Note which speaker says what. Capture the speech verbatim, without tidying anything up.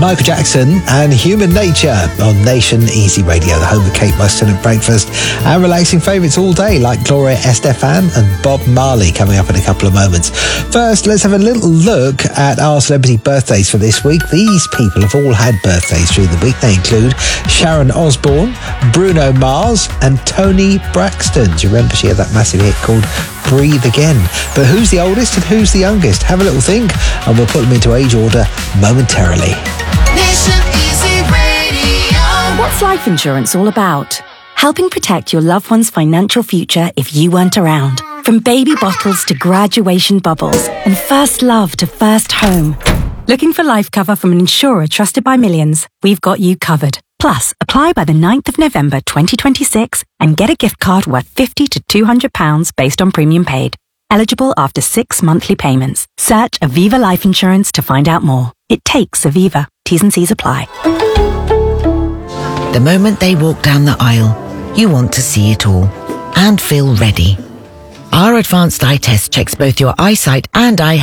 Speaker 1: Michael Jackson and Human Nature on Nation Easy Radio, the home of Kate Muston and breakfast, and relaxing favourites all day like Gloria Estefan and Bob Marley coming up in a couple of moments. First, let's have a little look at our celebrity birthdays for this week. These people have all had birthdays during the week. They include Sharon Osbourne, Bruno Mars and Toni Braxton. Do you remember she had that massive hit called Breathe Again? But who's the oldest and who's the youngest? Have a little think and we'll put them into age order momentarily.
Speaker 2: Nation Easy Radio.
Speaker 3: What's life insurance all about? Helping protect your loved one's financial future if you weren't around. From baby bottles to graduation bubbles and first love to first home. Looking for life cover from an insurer trusted by millions? We've got you covered. Plus, apply by the ninth of November twenty twenty-six and get a gift card worth fifty to two hundred pounds based on premium paid. Eligible after six monthly payments. Search Aviva Life Insurance to find out more. It takes Aviva. T's and C's apply.
Speaker 4: The moment they walk down the aisle, you want to see it all and feel ready. Our advanced eye test checks both your eyesight and eye